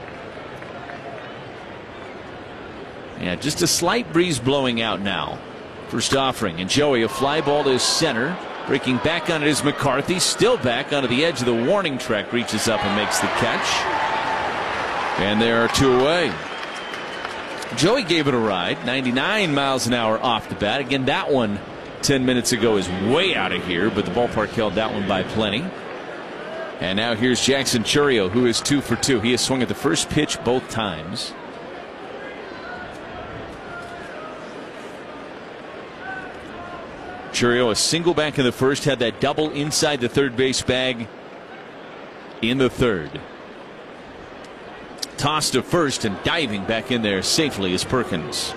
Yeah, just a slight breeze blowing out now. First offering, and Joey, a fly ball to center. Breaking back on it is McCarthy. Still back onto the edge of the warning track. Reaches up and makes the catch. And there are 2 away. Joey gave it a ride. 99 miles an hour off the bat. Again, that one 10 minutes ago is way out of here, but the ballpark held that one by plenty. And now here's Jackson Chourio, who is 2 for 2. He has swung at the first pitch both times. Chourio, a single back in the first, had that double inside the third base bag in the third. Toss to first, and diving back in there safely is Perkins.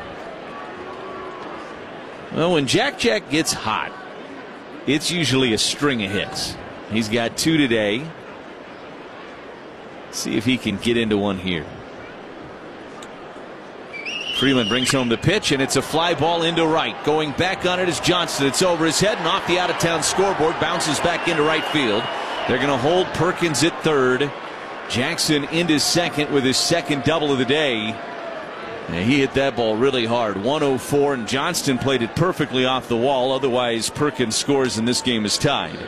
Well, when Jack gets hot, it's usually a string of hits. He's got 2 today. See if he can get into one here. Freeland brings home the pitch, and it's a fly ball into right. Going back on it is Johnston. It's over his head and off the out-of-town scoreboard. Bounces back into right field. They're going to hold Perkins at third. Jackson into second with his second double of the day. And he hit that ball really hard. 104, and Johnston played it perfectly off the wall. Otherwise, Perkins scores, and this game is tied.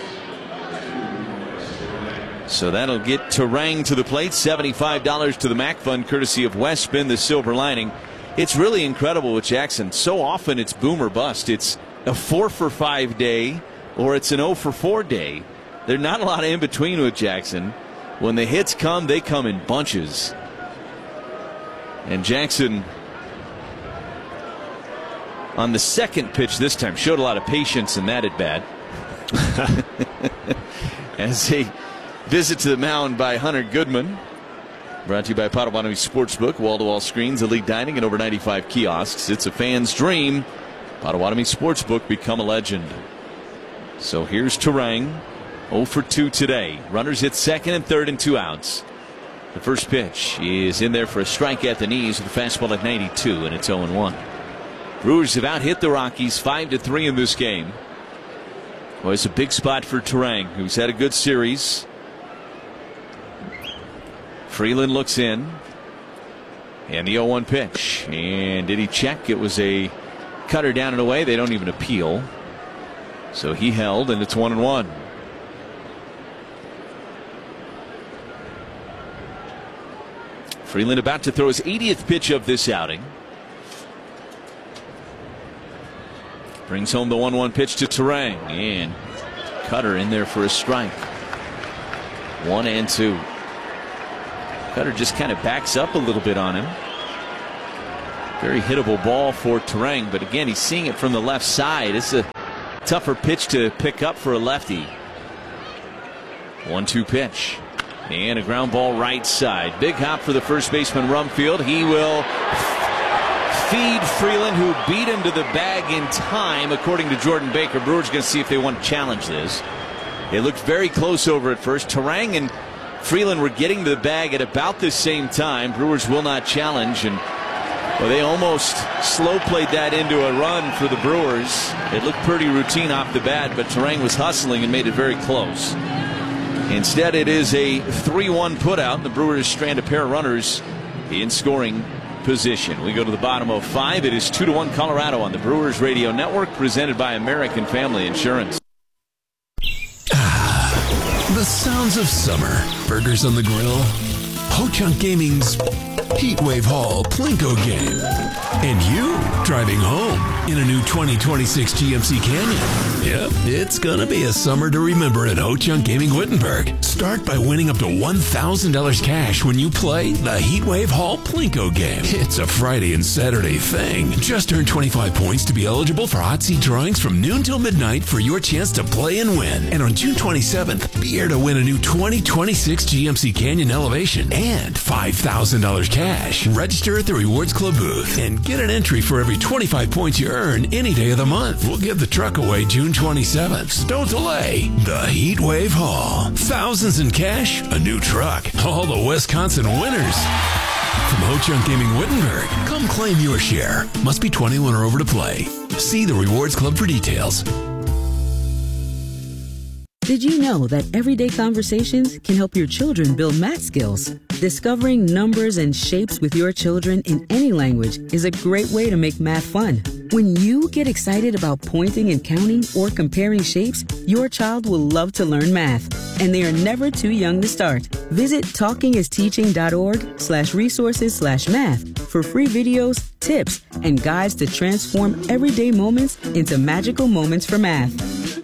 So that'll get Turang to the plate. $75 to the MAC Fund, courtesy of West Spin, the silver lining. It's really incredible with Jackson. So often it's boom or bust. It's a 4 for 5 day, or it's an 0 for 4 day. There's not a lot of in between with Jackson. When the hits come, they come in bunches. And Jackson, on the second pitch this time, showed a lot of patience in that at bat. As they visit to the mound by Hunter Goodman. Brought to you by Potawatomi Sportsbook, wall-to-wall screens, elite dining, and over 95 kiosks. It's a fan's dream. Potawatomi Sportsbook, become a legend. So here's Turang, 0 for 2 today. Runners hit second and third and 2 outs. The first pitch is in there for a strike at the knees with a fastball at 92, and it's 0-1. Brewers have out-hit the Rockies 5-3 in this game. Well, it's a big spot for Turang, who's had a good series. Freeland looks in, And the 0-1 pitch. And did he check? It was a cutter down and away. They don't even appeal. So he held, and it's 1-1. Freeland about to throw his 80th pitch of this outing. Brings home the 1-1 pitch to Turang. And cutter in there for a strike. 1-2. Cutter just kind of backs up a little bit on him. Very hittable ball for Turang, but again, he's seeing it from the left side. It's a tougher pitch to pick up for a lefty. 1-2 pitch. And a ground ball right side. Big hop for the first baseman Rumfield. He will feed Freeland, who beat him to the bag in time, according to Jordan Baker. Brewers going to see if they want to challenge this. It looked very close over at first. Turang and Freeland were getting to the bag at about the same time. Brewers will not challenge, and well, they almost slow played that into a run for the Brewers. It looked pretty routine off the bat, but Turang was hustling and made it very close. Instead, it is a 3-1 putout, and the Brewers strand a pair of runners in scoring position. We go to the bottom of 5. It is 2-1 Colorado on the Brewers Radio Network, presented by American Family Insurance. The sounds of summer. Burgers on the grill. Ho-Chunk Gaming's Heatwave Hall Plinko game. And you driving home in a new 2026 GMC Canyon. Yep, it's gonna be a summer to remember at Ho-Chunk Gaming Wittenberg. Start by winning up to $1,000 cash when you play the Heatwave Hall Plinko game. It's a Friday and Saturday thing. Just earn 25 points to be eligible for hot seat drawings from noon till midnight for your chance to play and win. And on June 27th, be here to win a new 2026 GMC Canyon Elevation and $5,000 cash. Register at the Rewards Club booth and get an entry for every 25 points you earn any day of the month. We'll give the truck away June 27th. So don't delay. The Heatwave Hall. Thousands in cash, a new truck. All the Wisconsin winners. From Ho-Chunk Gaming Wittenberg, come claim your share. Must be 21 or over to play. See the Rewards Club for details. Did you know that everyday conversations can help your children build math skills? Discovering numbers and shapes with your children in any language is a great way to make math fun. When you get excited about pointing and counting or comparing shapes, your child will love to learn math, and they are never too young to start. Visit talkingisteaching.org/resources/math for free videos, tips, and guides to transform everyday moments into magical moments for math.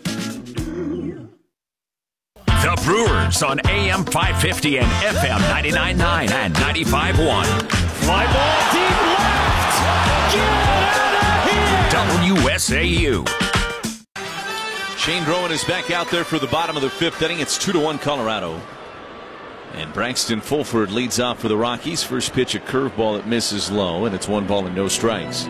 The Brewers on AM 550 and FM 99.9 and 95.1. Fly ball deep left. Get out of here. WSAU. Shane Drowan is back out there for the bottom of the 5th inning. It's 2-1 Colorado. And Braxton Fulford leads off for the Rockies. First pitch, a curveball that misses low, and it's 1 ball and no strikes.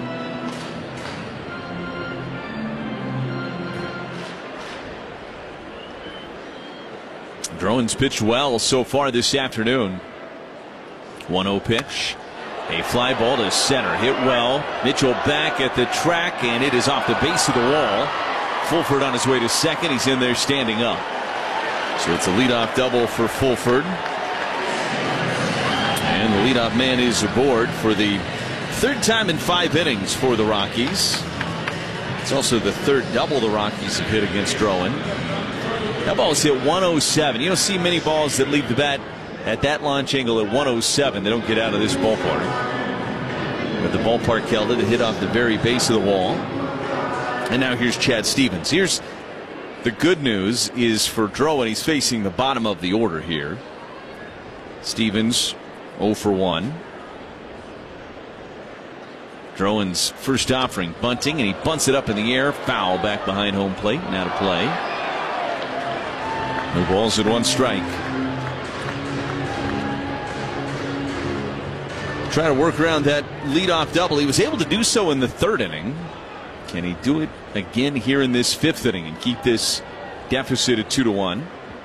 Drowan's pitched well so far this afternoon. 1-0 pitch. A fly ball to center. Hit well. Mitchell back at the track, and it is off the base of the wall. Fulford on his way to second. He's in there standing up. So it's a leadoff double for Fulford. And the leadoff man is aboard for the 3rd time in 5 innings for the Rockies. It's also the 3rd double the Rockies have hit against Drowan. That ball is hit 107. You don't see many balls that leave the bat at that launch angle at 107. They don't get out of this ballpark. But the ballpark held it. It hit off the very base of the wall. And now here's Chad Stevens. Here's the good news is for Drowan. He's facing the bottom of the order here. Stevens 0 for 1. Drowan's first offering bunting, and he bunts it up in the air. Foul back behind home plate. Now to play. No balls and 1 strike. Trying to work around that leadoff double. He was able to do so in the 3rd inning. Can he do it again here in this 5th inning and keep this deficit at 2-1?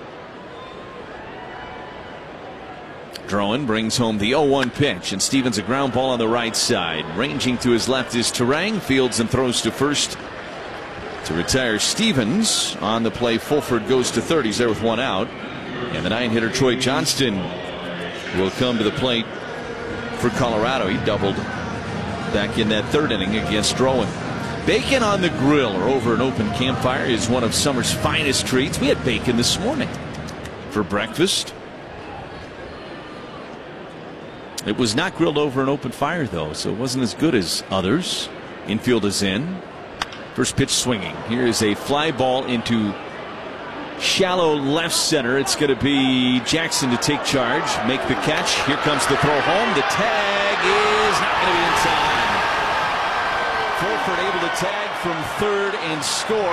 Drowan brings home the 0-1 pitch, and Stevens a ground ball on the right side. Ranging to his left is Turang. Fields and throws to first to retire Stevens. On the play, Fulford goes to third. He's there with 1 out. And the 9-hitter Troy Johnston will come to the plate for Colorado. He doubled back in that third inning against Rowan. Bacon on the grill or over an open campfire is one of summer's finest treats. We had bacon this morning for breakfast. It was not grilled over an open fire, though, so it wasn't as good as others. Infield is in. First pitch swinging. Here is a fly ball into shallow left center. It's going to be Jackson to take charge, make the catch. Here comes the throw home. The tag is not going to be in time. Fulford able to tag from third and score.